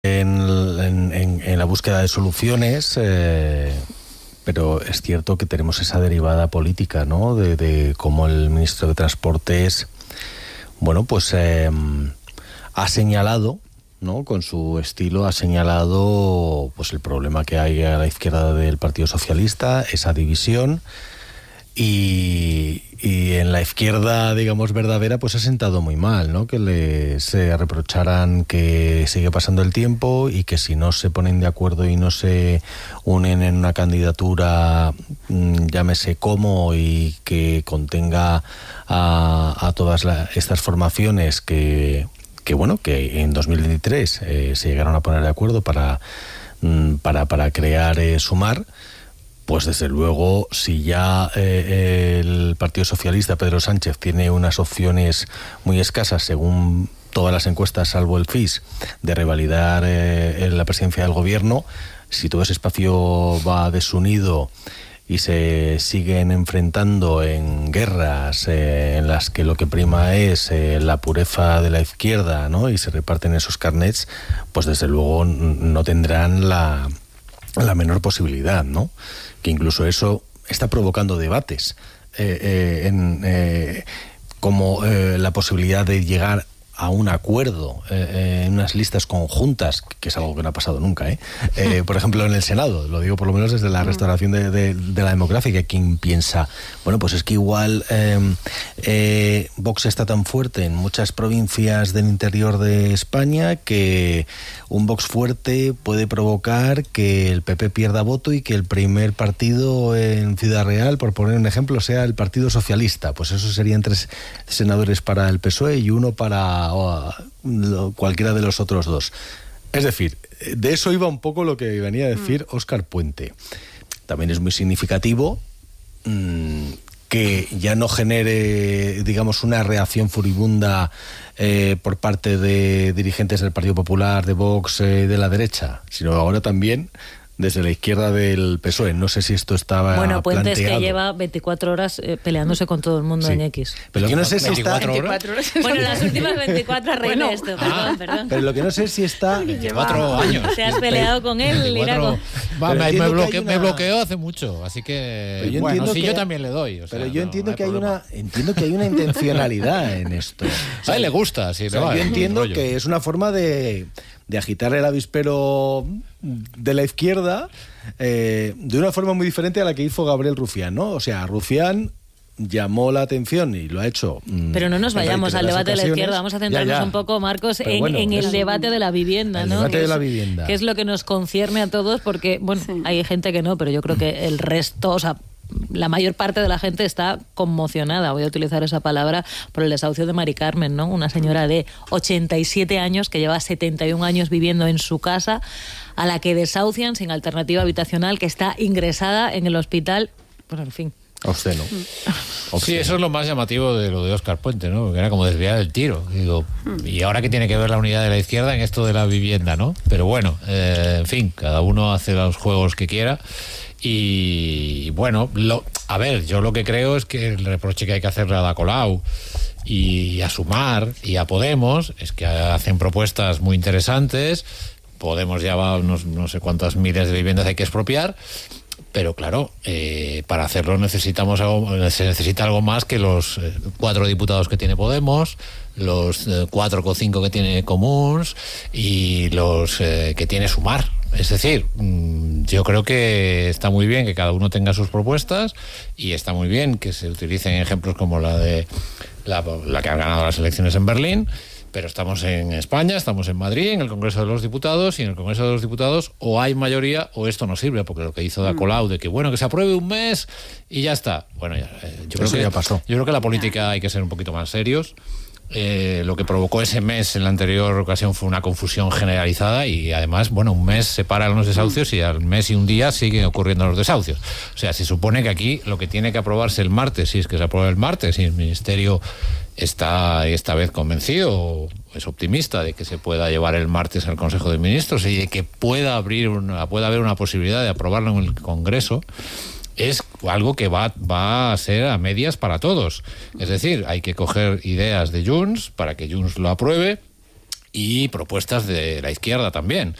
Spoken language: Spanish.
en la búsqueda de soluciones, pero es cierto que tenemos esa derivada política, ¿no? De cómo el ministro de Transportes, bueno, pues ha señalado, ¿no? Con su estilo ha señalado pues el problema que hay a la izquierda del Partido Socialista, esa división, y en la izquierda, digamos, verdadera, pues ha sentado muy mal, ¿no? Que se reprocharan que sigue pasando el tiempo y que si no se ponen de acuerdo y no se unen en una candidatura, llámese cómo, y que contenga a todas estas formaciones que en 2023 se llegaron a poner de acuerdo para crear Sumar. Pues desde luego, si ya el Partido Socialista, Pedro Sánchez, tiene unas opciones muy escasas, según todas las encuestas, salvo el FIS, de revalidar la presidencia del gobierno, si todo ese espacio va desunido y se siguen enfrentando en guerras en las que lo que prima es la pureza de la izquierda, ¿no? Y se reparten esos carnets, pues desde luego no tendrán la menor posibilidad, ¿no? Que incluso eso está provocando debates, como la posibilidad de llegar a un acuerdo en unas listas conjuntas, que es algo que no ha pasado nunca, por ejemplo en el Senado, lo digo por lo menos desde la restauración de la democracia, que quien piensa, bueno, pues es que igual Vox está tan fuerte en muchas provincias del interior de España que un Vox fuerte puede provocar que el PP pierda voto y que el primer partido en Ciudad Real, por poner un ejemplo, sea el Partido Socialista. Pues eso serían 3 senadores para el PSOE y 1 para cualquiera de los otros 2. Es decir, de eso iba un poco lo que venía a decir Óscar Puente. También es muy significativo que ya no genere, digamos, una reacción furibunda por parte de dirigentes del Partido Popular, de Vox, de la derecha, sino ahora también desde la izquierda del PSOE. No sé si esto estaba Bueno, Puente planteado. Es que lleva 24 horas peleándose con todo el mundo en X. Pero yo no sé si está... 24 horas. Bueno, las últimas 24 arreglé esto. Perdón. Pero lo que no sé es si está... 24 años. ¿Te has peleado con él, Iraco? Me bloqueó hace mucho, así que bueno, sí, yo también le doy. O sea, pero yo entiendo que problema. hay una intencionalidad en esto. O sea, a él le gusta, sí. yo entiendo que es una forma de agitar el avispero de la izquierda de una forma muy diferente a la que hizo Gabriel Rufián, ¿no? O sea, Rufián llamó la atención y lo ha hecho. Pero no nos vayamos al debate de la izquierda, vamos a centrarnos un poco, Marcos, en el debate de la vivienda, ¿no? El debate de la vivienda. Que es lo que nos concierne a todos, porque, bueno, hay gente que no, pero yo creo que el resto, o sea, la mayor parte de la gente está conmocionada, voy a utilizar esa palabra, por el desahucio de Mari Carmen, ¿no? Una señora de 87 años que lleva 71 años viviendo en su casa, a la que desahucian sin alternativa habitacional, que está ingresada en el hospital, bueno, en fin. Obsceno. Sí, eso es lo más llamativo de lo de Óscar Puente, ¿no? Porque era como desviar el tiro. Digo, ¿y ahora qué tiene que ver la unidad de la izquierda en esto de la vivienda, no? Pero bueno, en fin, cada uno hace los juegos que quiera. Y bueno, a ver, yo lo que creo es que el reproche que hay que hacerle a Ada Colau y a Sumar y a Podemos es que hacen propuestas muy interesantes. Podemos ya va no sé cuántas miles de viviendas hay que expropiar, pero claro, para hacerlo se necesita algo más que los 4 diputados que tiene Podemos, los 4 o 5 que tiene Comuns y los que tiene Sumar. Es decir, yo creo que está muy bien que cada uno tenga sus propuestas y está muy bien que se utilicen ejemplos como la de la que ha ganado las elecciones en Berlín, pero estamos en España, estamos en Madrid, en el Congreso de los Diputados, y en el Congreso de los Diputados o hay mayoría o esto no sirve, porque lo que hizo Ada Colau de que bueno, que se apruebe un mes y ya está. Bueno, yo creo que ya pasó. Yo creo que la política hay que ser un poquito más serios. Lo que provocó ese mes en la anterior ocasión fue una confusión generalizada y además, bueno, un mes separan los desahucios y al mes y un día siguen ocurriendo los desahucios. O sea, se supone que aquí lo que tiene que aprobarse el martes, si es que se aprueba el martes, y el Ministerio está esta vez convencido o es optimista de que se pueda llevar el martes al Consejo de Ministros y de que pueda haber una posibilidad de aprobarlo en el Congreso, es algo que va a ser a medias para todos. Es decir, hay que coger ideas de Junts para que Junts lo apruebe y propuestas de la izquierda también.